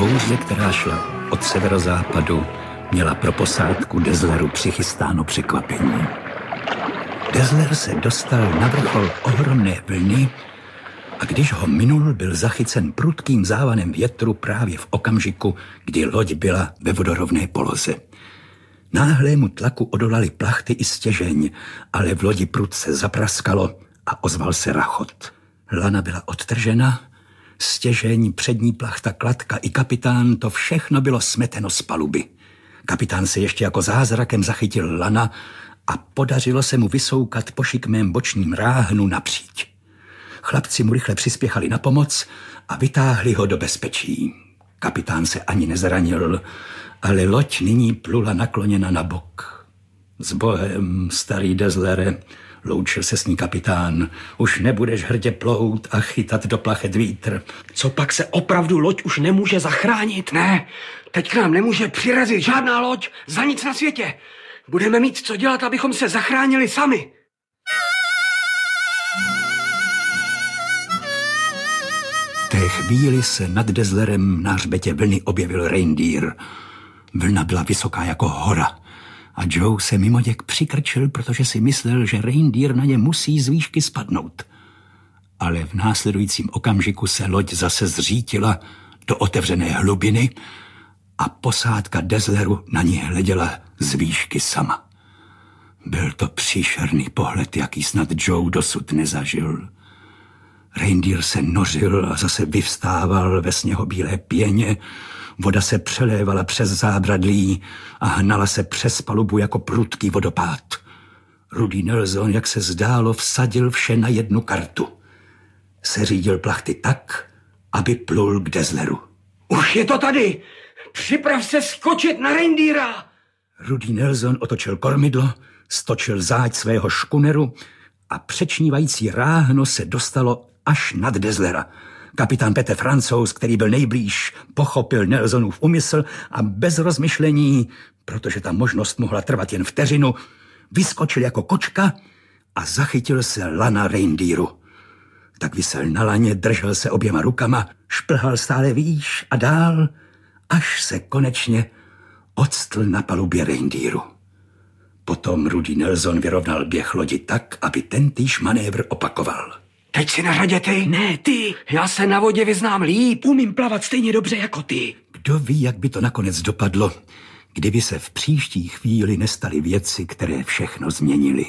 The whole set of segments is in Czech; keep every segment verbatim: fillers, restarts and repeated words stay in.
Bouře, která šla od severozápadu, měla pro posádku Dazzleru přichystáno překvapení. Dazzler se dostal na vrchol ohromné vlny a když ho minul, byl zachycen prudkým závanem větru právě v okamžiku, kdy loď byla ve vodorovné poloze. Náhlému tlaku odolali plachty i stěžeň, ale v lodi prudce zapraskalo a ozval se rachot. Lana byla odtržena, stěžeň, přední plachta, kladka i kapitán, to všechno bylo smeteno z paluby. Kapitán se ještě jako zázrakem zachytil lana a podařilo se mu vysoukat po šikmém bočním ráhnu napříč. Chlapci mu rychle přispěchali na pomoc a vytáhli ho do bezpečí. Kapitán se ani nezranil, ale loď nyní plula nakloněna na bok. S Bohem, starý Dazzlere, loučil se s ní kapitán. Už nebudeš hrdě plout a chytat do plachet vítr. Co pak se opravdu loď už nemůže zachránit? Ne, teď k nám nemůže přirazit žádná loď za nic na světě. Budeme mít co dělat, abychom se zachránili sami. V té chvíli se nad Dazzlerem na hřbetě vlny objevil Reindeer. Vlna byla vysoká jako hora a Joe se mimoděk přikrčil, protože si myslel, že Reindeer na ně musí z výšky spadnout. Ale v následujícím okamžiku se loď zase zřítila do otevřené hlubiny a posádka Dazzleru na ní hleděla z výšky sama. Byl to příšerný pohled, jaký snad Joe dosud nezažil. Reindeer se nořil a zase vyvstával ve sněhobílé pěně, voda se přelévala přes zábradlí a hnala se přes palubu jako prudký vodopád. Rudý Nelson, jak se zdálo, vsadil vše na jednu kartu. Seřídil plachty tak, aby plul k Dazzleru. Už je to tady! Připrav se skočit na Reindeera! Rudý Nelson otočil kormidlo, stočil záď svého škuneru a přečnívající ráhno se dostalo až nad Dazzlera. Kapitán Petr Francouz, který byl nejblíž, pochopil Nelsonův úmysl a bez rozmyšlení, protože ta možnost mohla trvat jen vteřinu, vyskočil jako kočka a zachytil se lana Reindeeru. Tak visel na laně, držel se oběma rukama, šplhal stále výš a dál, až se konečně odstl na palubě Reindeeru. Potom Rudý Nelson vyrovnal běh lodi tak, aby tentýž manévr opakoval. Teď si na řadě ty? Ne, ty. Já se na vodě vyznám líp. Umím plavat stejně dobře jako ty. Kdo ví, jak by to nakonec dopadlo, kdyby se v příští chvíli nestaly věci, které všechno změnily.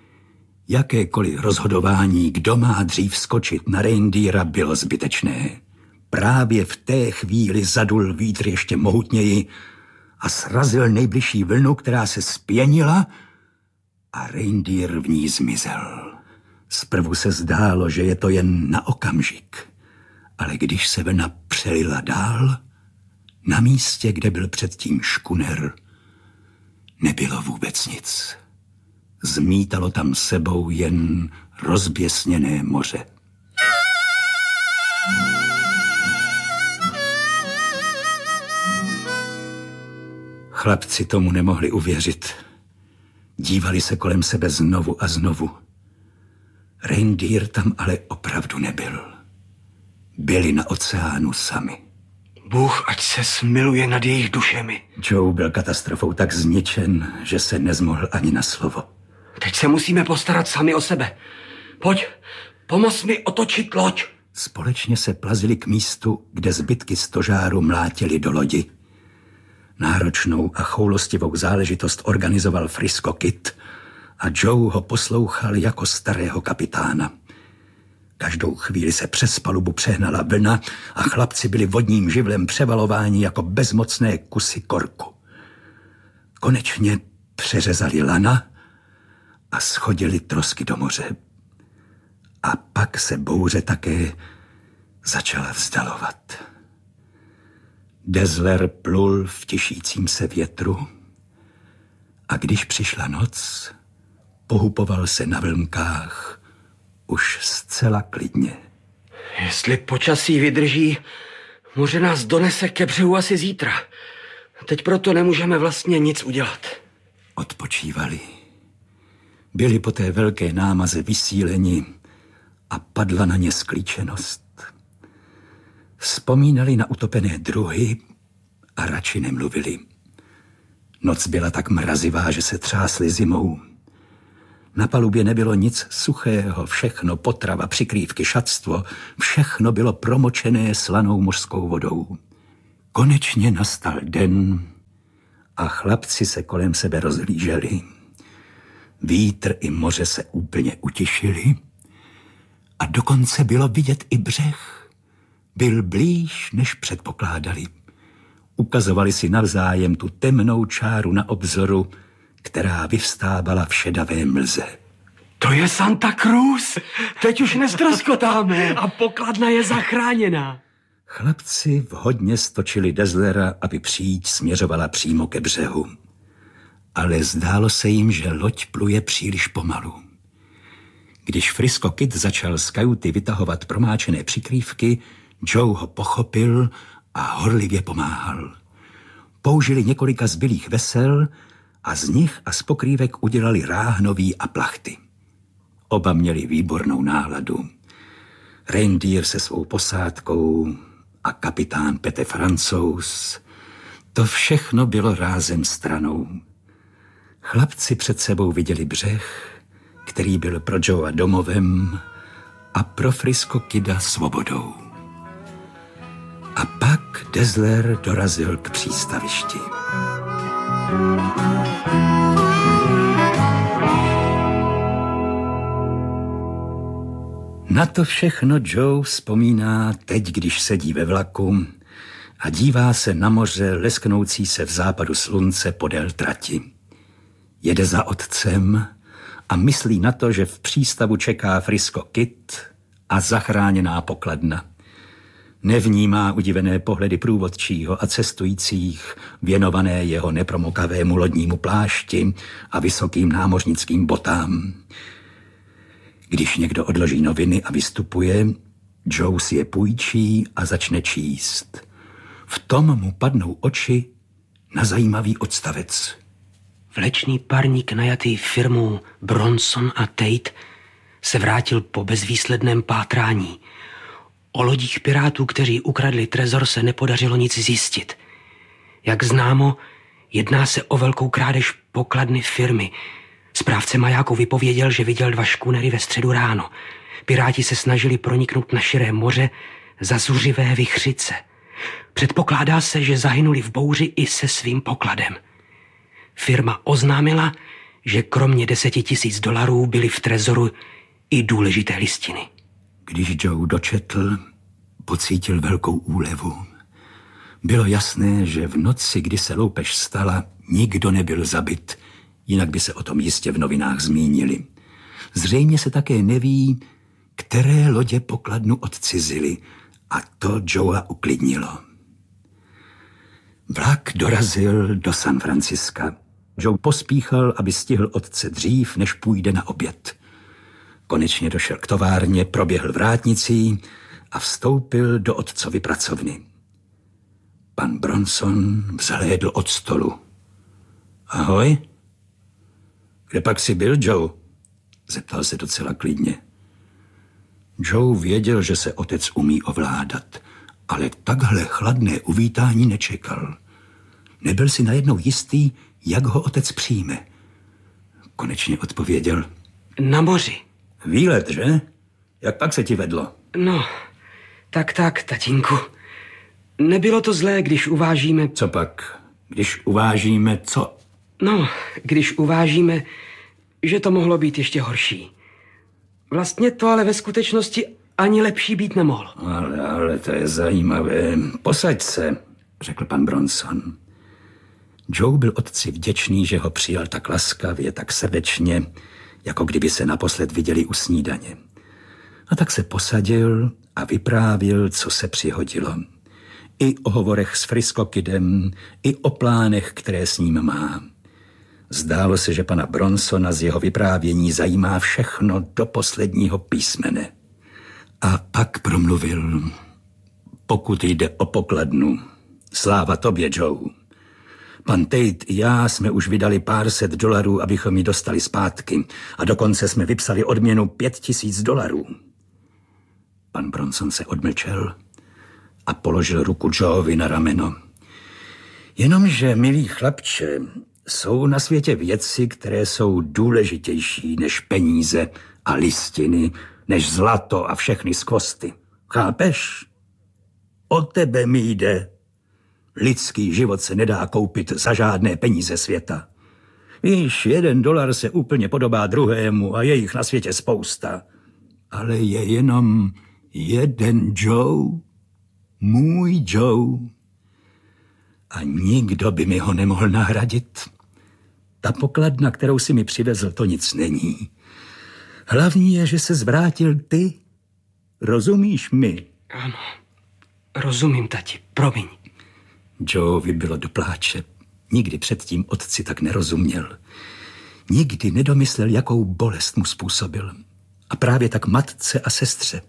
Jakékoliv rozhodování, kdo má dřív skočit na Reindeera, bylo zbytečné. Právě v té chvíli zadul vítr ještě mohutněji a srazil nejbližší vlnu, která se zpěnila a Reindeer v ní zmizel. Zprvu se zdálo, že je to jen na okamžik, ale když se vlna přelila dál, na místě, kde byl předtím škuner, nebylo vůbec nic. Zmítalo tam sebou jen rozběsněné moře. Chlapci tomu nemohli uvěřit. Dívali se kolem sebe znovu a znovu. Reindeer tam ale opravdu nebyl. Byli na oceánu sami. Bůh ať se smiluje nad jejich dušemi. Joe byl katastrofou tak zničen, že se nezmohl ani na slovo. Teď se musíme postarat sami o sebe. Pojď, pomoz mi otočit loď. Společně se plazili k místu, kde zbytky stožáru mlátili do lodi. Náročnou a choulostivou záležitost organizoval Frisco Kid a Joe ho poslouchal jako starého kapitána. Každou chvíli se přes palubu přehnala vlna a chlapci byli vodním živlem převalováni jako bezmocné kusy korku. Konečně přeřezali lana a schodili trosky do moře. A pak se bouře také začala vzdalovat. Dazzler plul v těšícím se větru a když přišla noc, pohupoval se na vlnkách už zcela klidně. Jestli počasí vydrží, moře nás donese ke břehu asi zítra. Teď proto nemůžeme vlastně nic udělat. Odpočívali. Byli po té velké námaze vysíleni a padla na ně sklíčenost. Vzpomínali na utopené druhy a radši nemluvili. Noc byla tak mrazivá, že se třásli zimou. Na palubě nebylo nic suchého, všechno, potrava, přikrývky, šatstvo, všechno bylo promočené slanou mořskou vodou. Konečně nastal den a chlapci se kolem sebe rozhlíželi. Vítr i moře se úplně utišili a dokonce bylo vidět i břeh. Byl blíž, než předpokládali. Ukazovali si navzájem tu temnou čáru na obzoru, která vyvstávala v šedavé mlze. To je Santa Cruz. Teď už nestroskotáme. A pokladna je zachráněná. Chlapci vhodně stočili Dazzlera, aby příď směřovala přímo ke břehu. Ale zdálo se jim, že loď pluje příliš pomalu. Když Frisco Kid začal z kajuty vytahovat promáčené přikrývky, Joe ho pochopil a horlivě pomáhal. Použili několika zbylých vesel a z nich a z pokrývek udělali ráhnoví a plachty. Oba měli výbornou náladu. Reindeer se svou posádkou a kapitán Pete Francouz. To všechno bylo rázem stranou. Chlapci před sebou viděli břeh, který byl pro Joea domovem a pro Frisco Kida svobodou. A pak Dazzler dorazil k přístavišti. Na to všechno Joe vzpomíná teď, když sedí ve vlaku a dívá se na moře lesknoucí se v západu slunce podél trati. Jede za otcem a myslí na to, že v přístavu čeká Frisco Kid a zachráněná pokladna. Nevnímá udivené pohledy průvodčího a cestujících, věnované jeho nepromokavému lodnímu plášti a vysokým námořnickým botám. Když někdo odloží noviny a vystupuje, Joe si je půjčí a začne číst. V tom mu padnou oči na zajímavý odstavec. Vlečný parník najatý firmou Bronson a Tate se vrátil po bezvýsledném pátrání. O lodích pirátů, kteří ukradli trezor, se nepodařilo nic zjistit. Jak známo, jedná se o velkou krádež pokladny firmy. Správce majáku vypověděl, že viděl dva škunery ve středu ráno. Piráti se snažili proniknout na širé moře za zuřivé vichřice. Předpokládá se, že zahynuli v bouři i se svým pokladem. Firma oznámila, že kromě deseti tisíc dolarů byly v trezoru i důležité listiny. Když Joe dočetl, pocítil velkou úlevu. Bylo jasné, že v noci, kdy se loupež stala, nikdo nebyl zabit, jinak by se o tom jistě v novinách zmínili. Zřejmě se také neví, které lodě pokladnu odcizily, a to Joea uklidnilo. Vlak dorazil do San Franciska. Joe pospíchal, aby stihl otce dřív, než půjde na oběd. Konečně došel k továrně, proběhl vrátnicí a vstoupil do otcovy pracovny. Pan Bronson vzhlédl od stolu. Ahoj. Kde pak jsi byl, Joe? Zeptal se docela klidně. Joe věděl, že se otec umí ovládat, ale takhle chladné uvítání nečekal. Nebyl si najednou jistý, jak ho otec přijme. Konečně odpověděl. Na moři. Výlet, že? Jak pak se ti vedlo? No, tak tak, tatínku. Nebylo to zlé, když uvážíme... Co pak? Když uvážíme co? No, když uvážíme, že to mohlo být ještě horší. Vlastně to ale ve skutečnosti ani lepší být nemohlo. Ale, ale to je zajímavé. Posaď se, řekl pan Bronson. Joe byl otci vděčný, že ho přijal tak laskavě, tak srdečně, jako kdyby se naposled viděli u snídaně. A tak se posadil a vyprávěl, co se přihodilo. I o hovorech s Frisco Kidem, i o plánech, které s ním má. Zdálo se, že pana Bronsona z jeho vyprávění zajímá všechno do posledního písmene. A pak promluvil. Pokud jde o pokladnu, sláva tobě, Joe. Pan Tate i já jsme už vydali pár set dolarů, abychom ji dostali zpátky. A dokonce jsme vypsali odměnu pět tisíc dolarů. Pan Bronson se odmlčel a položil ruku Joeovi na rameno. Jenomže, milý chlapče, jsou na světě věci, které jsou důležitější než peníze a listiny, než zlato a všechny skvosty. Chápeš? O tebe mi jde. Lidský život se nedá koupit za žádné peníze světa. Víš, jeden dolar se úplně podobá druhému a je jich na světě spousta. Ale je jenom jeden Joe, můj Joe. A nikdo by mi ho nemohl nahradit. Ta pokladna, kterou si mi přivezl, to nic není. Hlavní je, že se zvrátil ty. Rozumíš mi? Ano, rozumím, tati, promiň. Joe vybilo do pláče. Nikdy předtím otci tak nerozuměl. Nikdy nedomyslel, jakou bolest mu způsobil. A právě tak matce a sestře.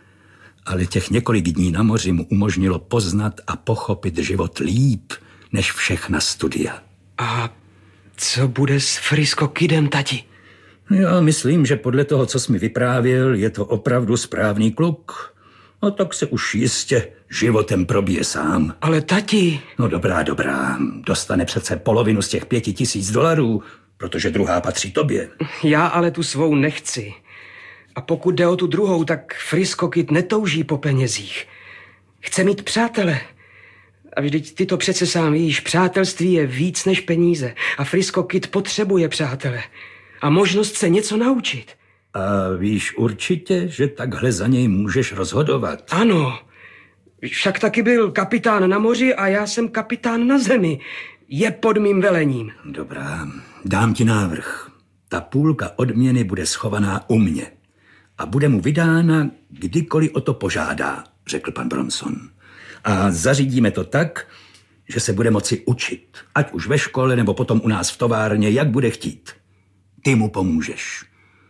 Ale těch několik dní na moři mu umožnilo poznat a pochopit život líp, než všechna studia. A co bude s Frisco Kidem, tati? Já myslím, že podle toho, co jsi mi vyprávěl, je to opravdu správný kluk. A tak se už jistě životem probije sám. Ale tati... No dobrá, dobrá. Dostane přece polovinu z těch pěti tisíc dolarů, protože druhá patří tobě. Já ale tu svou nechci. A pokud jde o tu druhou, tak Frisco Kid netouží po penězích. Chce mít přátele. A vždyť ty to přece sám víš, přátelství je víc než peníze. A Frisco Kid potřebuje přátele. A možnost se něco naučit. A víš určitě, že takhle za něj můžeš rozhodovat? Ano. Však taky byl kapitán na moři a já jsem kapitán na zemi. Je pod mým velením. Dobrá, dám ti návrh. Ta půlka odměny bude schovaná u mě. A bude mu vydána, kdykoliv o to požádá, řekl pan Bronson. A zařídíme to tak, že se bude moci učit. Ať už ve škole, nebo potom u nás v továrně, jak bude chtít. Ty mu pomůžeš.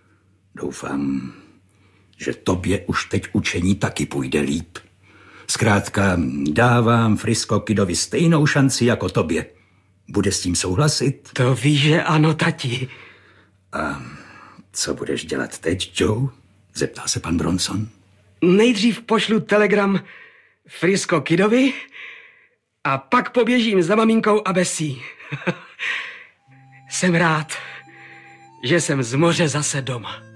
Doufám, že tobě už teď učení taky půjde líp. Zkrátka, dávám Frisco Kidovi stejnou šanci jako tobě. Bude s tím souhlasit? To víš, že ano, tati. A co budeš dělat teď, Joe? Zeptal se pan Bronson. Nejdřív pošlu telegram Frisco Kidovi a pak poběžím za maminkou a Bessie. Jsem rád, že jsem z moře zase doma.